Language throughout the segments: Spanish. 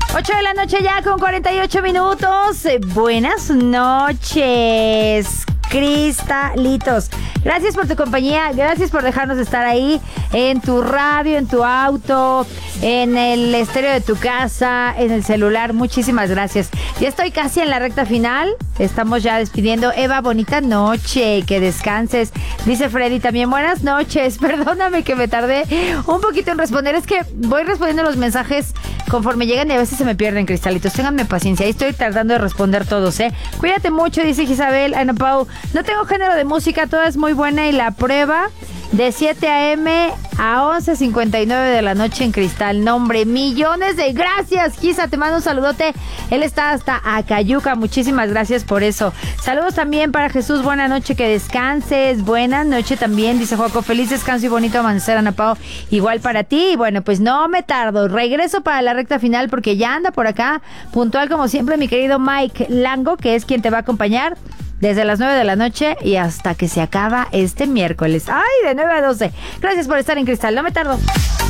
8 de la noche ya con 48 minutos. Buenas noches, cristalitos. Gracias por tu compañía, gracias por dejarnos estar ahí en tu radio, en tu auto, en el estéreo de tu casa, en el celular. Muchísimas gracias. Ya estoy casi en la recta final. Estamos ya despidiendo. Eva, bonita noche, que descanses. Dice Freddy también, buenas noches. Perdóname que me tardé un poquito en responder. Es que voy respondiendo los mensajes conforme llegan y a veces se me pierden, cristalitos. Ténganme paciencia, ahí estoy tardando de responder todos, ¿eh? Cuídate mucho, dice Isabel. Ana Pau, no tengo género de música, toda es muy buena y la prueba de 7 a.m. a 11:59 de la noche en Cristal. Nombre, millones de gracias, Kisa, te mando un saludote. Él está hasta Acayuca, muchísimas gracias por eso. Saludos también para Jesús, buena noche, que descanses. Buena noche también, dice Joaco, feliz descanso y bonito amanecer, Ana Pao. Igual para ti, y bueno, pues no me tardo, regreso para la recta final porque ya anda por acá, puntual como siempre, mi querido Mike Lango, que es quien te va a acompañar desde las 9 de la noche y hasta que se acaba este miércoles. ¡Ay! De 9 a 12. Gracias por estar en Cristal. No me tardo.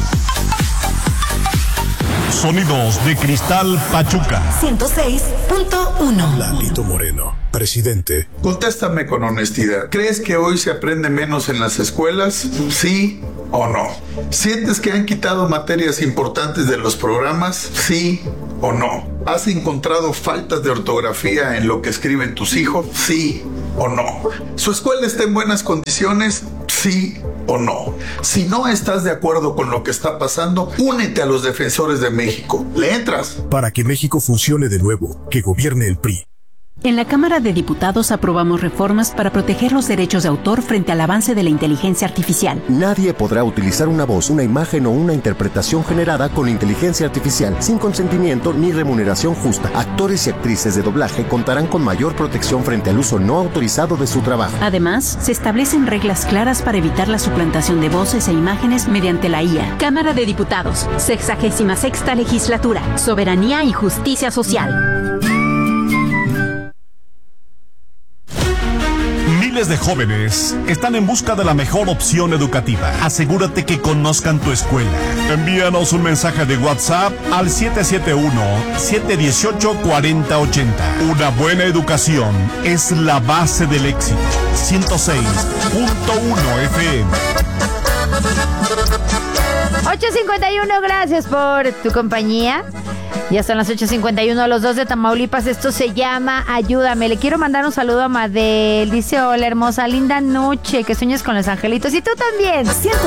Sonidos de Cristal Pachuca 106.1. Lalito Moreno, presidente. Contéstame con honestidad. ¿Crees que hoy se aprende menos en las escuelas? ¿Sí o no? ¿Sientes que han quitado materias importantes de los programas? ¿Sí o no? ¿Has encontrado faltas de ortografía en lo que escriben tus hijos? ¿Sí o no? ¿Su escuela está en buenas condiciones? ¿Sí o no? Si no estás de acuerdo con lo que está pasando, únete a los defensores de México. ¿Le entras? Para que México funcione de nuevo, que gobierne el PRI. En la Cámara de Diputados aprobamos reformas para proteger los derechos de autor frente al avance de la inteligencia artificial. Nadie podrá utilizar una voz, una imagen o una interpretación generada con inteligencia artificial sin consentimiento ni remuneración justa. Actores y actrices de doblaje contarán con mayor protección frente al uso no autorizado de su trabajo. Además, se establecen reglas claras para evitar la suplantación de voces e imágenes mediante la IA. Cámara de Diputados, 66ª Legislatura, Soberanía y Justicia Social. Miles de jóvenes están en busca de la mejor opción educativa. Asegúrate que conozcan tu escuela. Envíanos un mensaje de WhatsApp al 771-718-4080. Una buena educación es la base del éxito. 106.1 FM. 8:51, gracias por tu compañía. Ya son las 8:51, los dos de Tamaulipas. Esto se llama Ayúdame. Le quiero mandar un saludo a Madel. Dice, hola hermosa, linda noche, que sueñes con los angelitos. Y tú también. 106.1.